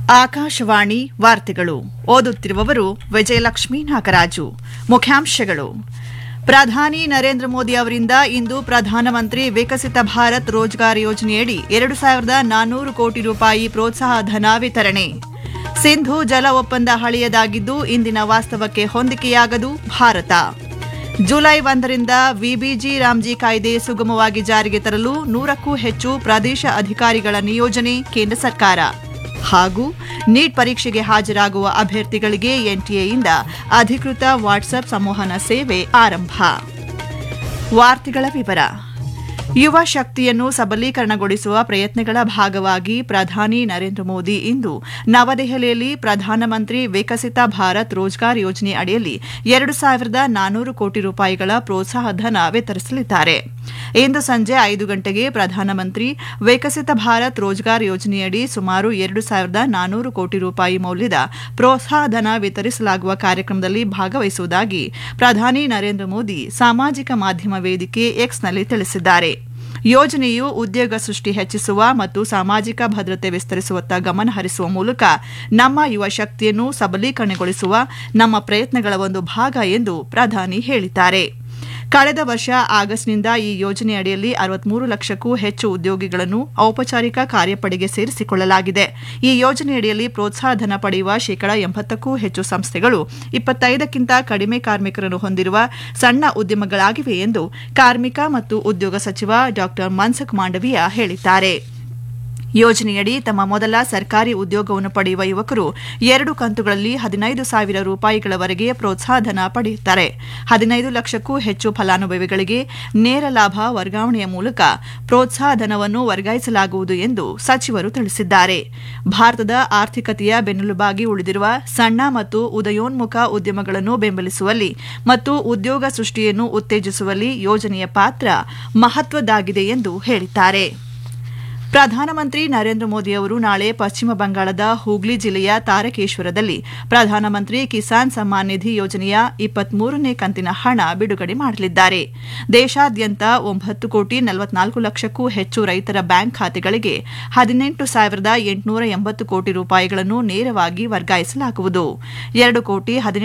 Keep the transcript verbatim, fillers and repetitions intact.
ಆಕಾಶವಾಣಿ ವಾರ್ತೆಗಳು ಓದುತ್ತಿರುವವರು ವಿಜಯಲಕ್ಷ್ಮೀ ನಾಗರಾಜು. ಮುಖ್ಯಾಂಶಗಳು: ಪ್ರಧಾನಿ ನರೇಂದ್ರ ಮೋದಿ ಅವರಿಂದ ಇಂದು ಪ್ರಧಾನಮಂತ್ರಿ ವಿಕಸಿತ ಭಾರತ್ ರೋಜ್ಗಾರ್ ಯೋಜನೆಯಡಿ ಎರಡು ಸಾವಿರದ ನಾನ್ನೂರು ಕೋಟಿ ರೂಪಾಯಿ ಪ್ರೋತ್ಸಾಹ ಧನ ವಿತರಣೆ. ಸಿಂಧು ಜಲ ಒಪ್ಪಂದ ಹಳೆಯದಾಗಿದ್ದು ಇಂದಿನ ವಾಸ್ತವಕ್ಕೆ ಹೊಂದಿಕೆಯಾಗದು ಭಾರತ. ಜುಲೈ ಒಂದರಿಂದ ವಿಬಿಜಿ ರಾಮ್ಜಿ ಕಾಯ್ದೆ ಸುಗಮವಾಗಿ ಜಾರಿಗೆ ತರಲು ನೂರಕ್ಕೂ ಹೆಚ್ಚು ಪ್ರದೇಶ ಅಧಿಕಾರಿಗಳ ನಿಯೋಜನೆ ಕೇಂದ್ರ ಸರ್ಕಾರ. ಹಾಗೂ ನೀಟ್ ಪರೀಕ್ಷೆಗೆ ಹಾಜರಾಗುವ ಅಭ್ಯರ್ಥಿಗಳಿಗೆ ಎನ್ಟಿಎಯಿಂದ ಅಧಿಕೃತ ವಾಟ್ಸ್ಆಪ್ ಸಂವಹನ ಸೇವೆ ಆರಂಭ. ವಾರ್ತೆಗಳ ವಿವರ. ಯುವ ಶಕ್ತಿಯನ್ನು ಸಬಲೀಕರಣಗೊಳಿಸುವ ಪ್ರಯತ್ನಗಳ ಭಾಗವಾಗಿ ಪ್ರಧಾನಿ ನರೇಂದ್ರ ಮೋದಿ ಇಂದು ನವದೆಹಲಿಯಲ್ಲಿ ಪ್ರಧಾನಮಂತ್ರಿ ವಿಕಸಿತ ಭಾರತ್ ರೋಜ್ಗಾರ್ ಯೋಜನೆ ಅಡಿಯಲ್ಲಿ ಎರಡು ಸಾವಿರದ ನಾನ್ನೂರು ಕೋಟಿ ರೂಪಾಯಿಗಳ ಪ್ರೋತ್ಸಾಹ ಧನ ವಿತರಿಸಲಿದ್ದಾರೆ. ಇಂದು ಸಂಜೆ ಐದು ಗಂಟೆಗೆ ಪ್ರಧಾನಮಂತ್ರಿ ವಿಕಸಿತ ಭಾರತ್ ರೋಜ್ಗಾರ್ ಯೋಜನೆಯಡಿ ಸುಮಾರು ಎರಡು ಸಾವಿರದ ನಾನ್ನೂರು ಕೋಟಿ ರೂಪಾಯಿ ಮೌಲ್ಯದ ಪ್ರೋತ್ಸಾಹ ಧನ ವಿತರಿಸಲಾಗುವ ಕಾರ್ಯಕ್ರಮದಲ್ಲಿ ಭಾಗವಹಿಸುವುದಾಗಿ ಪ್ರಧಾನಿ ನರೇಂದ್ರ ಮೋದಿ ಸಾಮಾಜಿಕ ಮಾಧ್ಯಮ ವೇದಿಕೆ ಎಕ್ಸ್ನಲ್ಲಿ ತಿಳಿಸಿದ್ದಾರೆ. ಯೋಜನೆಯು ಉದ್ಯೋಗ ಸೃಷ್ಟಿ ಹೆಚ್ಚಿಸುವ ಮತ್ತು ಸಾಮಾಜಿಕ ಭದ್ರತೆ ವಿಸ್ತರಿಸುವತ್ತ ಗಮನ ಹರಿಸುವ ಮೂಲಕ ನಮ್ಮ ಯುವ ಶಕ್ತಿಯನ್ನು ಸಬಲೀಕರಣಗೊಳಿಸುವ ನಮ್ಮ ಪ್ರಯತ್ನಗಳ ಒಂದು ಭಾಗ ಎಂದು ಪ್ರಧಾನಿ ಹೇಳಿದ್ದಾರೆ. ಕಳೆದ ವರ್ಷ ಆಗಸ್ಟ್ನಿಂದ ಈ ಯೋಜನೆಯಡಿಯಲ್ಲಿ ಅರವತ್ಮೂರು ಲಕ್ಷಕ್ಕೂ ಹೆಚ್ಚು ಉದ್ಯೋಗಿಗಳನ್ನು ಔಪಚಾರಿಕ ಕಾರ್ಯಪಡೆಗೆ ಸೇರಿಸಿಕೊಳ್ಳಲಾಗಿದೆ. ಈ ಯೋಜನೆಯಡಿಯಲ್ಲಿ ಪ್ರೋತ್ಸಾಹ ಧನ ಪಡೆಯುವ ಶೇಕಡಾ ಎಂಬತ್ತಕ್ಕೂ ಹೆಚ್ಚು ಸಂಸ್ಥೆಗಳು ಇಪ್ಪತ್ತೈದಕ್ಕಿಂತ ಕಡಿಮೆ ಕಾರ್ಮಿಕರನ್ನು ಹೊಂದಿರುವ ಸಣ್ಣ ಉದ್ಯಮಗಳಾಗಿವೆ ಎಂದು ಕಾರ್ಮಿಕ ಮತ್ತು ಉದ್ಯೋಗ ಸಚಿವ ಡಾ ಮನ್ಸುಖ್ ಮಾಂಡವೀಯ ಹೇಳಿದ್ದಾರೆ. ಯೋಜನೆಯಡಿ ತಮ್ಮ ಮೊದಲ ಸರ್ಕಾರಿ ಉದ್ಯೋಗವನ್ನು ಪಡೆಯುವ ಯುವಕರು ಎರಡು ಕಂತುಗಳಲ್ಲಿ ಹದಿನೈದು ಸಾವಿರ ರೂಪಾಯಿಗಳವರೆಗೆ ಪ್ರೋತ್ಸಾಹ ಧನ ಪಡೆಯುತ್ತಾರೆ. ಹದಿನೈದು ಲಕ್ಷಕ್ಕೂ ಹೆಚ್ಚು ಫಲಾನುಭವಿಗಳಿಗೆ ನೇರ ಲಾಭ ವರ್ಗಾವಣೆಯ ಮೂಲಕ ಪ್ರೋತ್ಸಾಹ ಧನವನ್ನು ವರ್ಗಾಯಿಸಲಾಗುವುದು ಎಂದು ಸಚಿವರು ತಿಳಿಸಿದ್ದಾರೆ. ಭಾರತದ ಆರ್ಥಿಕತೆಯ ಬೆನ್ನೆಲುಬಾಗಿ ಉಳಿದಿರುವ ಸಣ್ಣ ಮತ್ತು ಉದಯೋನ್ಮುಖ ಉದ್ಯಮಗಳನ್ನು ಬೆಂಬಲಿಸುವಲ್ಲಿ ಮತ್ತು ಉದ್ಯೋಗ ಸೃಷ್ಟಿಯನ್ನು ಉತ್ತೇಜಿಸುವಲ್ಲಿ ಯೋಜನೆಯ ಪಾತ್ರ ಮಹತ್ವದ್ದಾಗಿದೆ ಎಂದು ಹೇಳಿದ್ದಾರೆ. ಪ್ರಧಾನಮಂತ್ರಿ ನರೇಂದ್ರ ಮೋದಿ ಅವರು ನಾಳೆ ಪಶ್ಚಿಮ ಬಂಗಾಳದ ಹೂಗ್ಲಿ ಜಿಲ್ಲೆಯ ತಾರಕೇಶ್ವರದಲ್ಲಿ ಪ್ರಧಾನಮಂತ್ರಿ ಕಿಸಾನ್ ಸಮ್ಮಾನ್ ನಿಧಿ ಯೋಜನೆಯ ಇಪ್ಪತ್ಮೂರನೇ ಕಂತಿನ ಹಣ ಬಿಡುಗಡೆ ಮಾಡಲಿದ್ದಾರೆ. ದೇಶಾದ್ಯಂತ ಒಂಬತ್ತು ಕೋಟಿ ನಲವತ್ನಾಲ್ಕು ಲಕ್ಷಕ್ಕೂ ಹೆಚ್ಚು ರೈತರ ಬ್ಯಾಂಕ್ ಖಾತೆಗಳಿಗೆ ಹದಿನೆಂಟು ಸಾವಿರದ ಎಂಟುನೂರ ಎಂಬತ್ತು ಕೋಟಿ ರೂಪಾಯಿಗಳನ್ನು ನೇರವಾಗಿ ವರ್ಗಾಯಿಸಲಾಗುವುದು. ಎರಡು ಕೋಟಿ